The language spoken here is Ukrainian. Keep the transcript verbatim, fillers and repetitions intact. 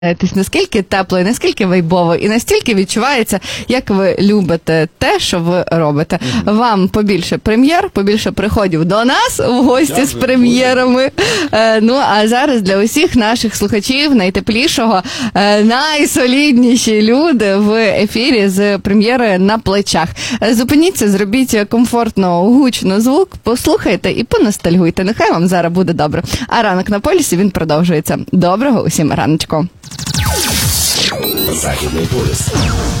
Наскільки тепло, і наскільки вайбово, і настільки відчувається, як ви любите те, що ви робите. Mm-hmm. Вам побільше прем'єр, побільше приходів до нас в гості Дякую. З прем'єрами. Е, ну, а зараз для усіх наших слухачів найтеплішого, е, найсолідніші люди в ефірі з прем'єри «На плечах». Зупиніться, зробіть комфортно, гучно звук, послухайте і поностальгуйте. Нехай вам зараз буде добре. А ранок на полюсі, він продовжується. Доброго усім раночку. Західний полюс.